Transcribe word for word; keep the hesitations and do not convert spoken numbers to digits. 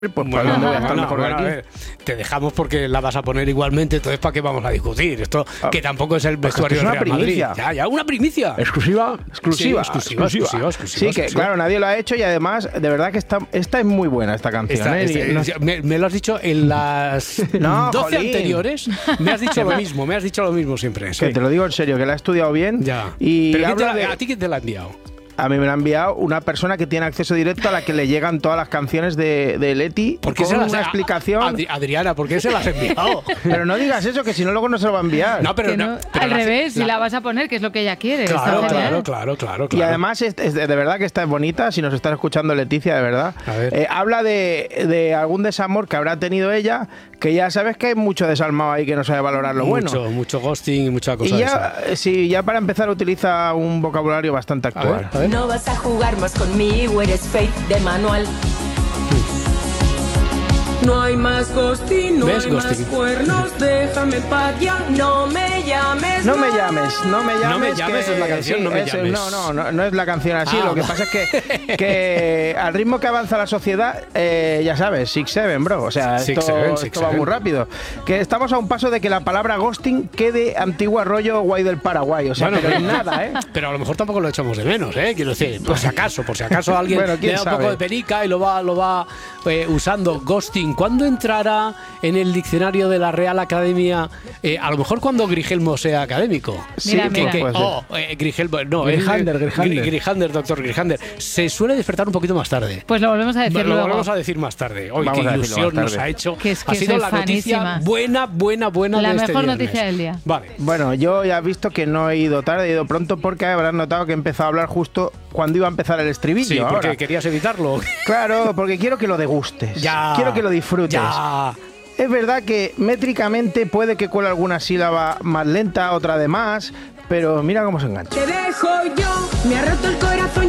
Pues bueno, ¿para dónde voy a estar bueno, mejor bueno, que a aquí? ver, te dejamos porque la vas a poner igualmente, entonces ¿para qué vamos a discutir? Esto Ah, que tampoco es el pues vestuario esto del es una Real Madrid. primicia. Ya, ya, una primicia. Exclusiva, exclusiva, Sí, exclusiva, exclusiva, exclusiva, Sí, que exclusiva. claro, nadie lo ha hecho y además, de verdad que esta, esta es muy buena esta canción. Esta- ¿eh? este- No- me, me lo has dicho en las No, doce jolín. anteriores. Me has dicho lo mismo, me has dicho lo mismo siempre. sí. Que te lo digo en serio, que la he estudiado bien. Ya. Y ¿Pero quién te habla la- de- a ti quién te la ha enviado? A mí me la ha enviado una persona que tiene acceso directo a la que le llegan todas las canciones de, de Leti ¿Por qué con se las una ha- explicación. Adri- Adriana, ¿por qué se las has enviado? Pero no digas eso, que si no luego no se lo va a enviar. No, pero Que no, no, pero al la- revés, la- si la vas a poner, que es lo que ella quiere. está Claro, genial. claro, claro, claro, Y claro. además, es, es de de verdad que esta es bonita, si nos estás escuchando Leticia, de verdad. A ver. Eh, habla de, de algún desamor que habrá tenido ella, que ya sabes que hay mucho desalmado ahí que no sabe valorar lo mucho, bueno. mucho ghosting y mucha cosa Y de esa. ya, eh, sí, ya para empezar utiliza un vocabulario bastante A actual. ver, a ver. No vas a jugar más conmigo, eres fake de manual. No hay más ghosting, no ¿Ves hay ghosting? más cuernos, déjame en paz ya, no me llames No me más. llames, no me llames. No me llames que- es la canción, sí, no me es- llames. No, no, no, no es la canción así. Ah, lo que va. pasa es que, que al ritmo que avanza la sociedad, eh, ya sabes, six seven, bro. O sea, Six, esto, seven, esto six, va seven. muy rápido. Que estamos a un paso de que la palabra ghosting quede antigua rollo guay del Paraguay. O sea, Bueno, pero pero- nada, ¿eh? Pero a lo mejor tampoco lo echamos de menos, ¿eh? Quiero decir, por si acaso, por si acaso alguien Bueno, le quién da un sabe. poco de perica y lo va, lo va eh, usando. Ghosting, ¿cuándo entrará en el diccionario de la Real Academia? Eh, a lo mejor cuando Grigelmo sea académico. Sí, Mira, que- mira. que- Que- puede ser. oh, eh, Grigelmo, no, Grijander, eh, Grijander. Gri- Grijander, doctor Grijander. Se suele despertar un poquito más tarde. Pues lo volvemos a decir Lo luego. volvemos a decir más tarde. Hoy Vamos qué a decirlo ilusión más nos tarde. ha hecho. Que es que ha sido soy la noticia fanísima. buena, buena, buena La de este mejor viernes. noticia del día. Vale. Bueno, yo ya he visto que no he ido tarde, he ido pronto porque habrás notado que he empezado a hablar justo cuando iba a empezar el estribillo. Sí, porque ahora. querías evitarlo. Claro, porque quiero que lo degustes. Ya. Quiero que lo disfrutes. Ya. Es verdad que métricamente puede que cuele alguna sílaba más lenta, otra de más, pero mira cómo se engancha. Te dejo yo, me ha roto el corazón.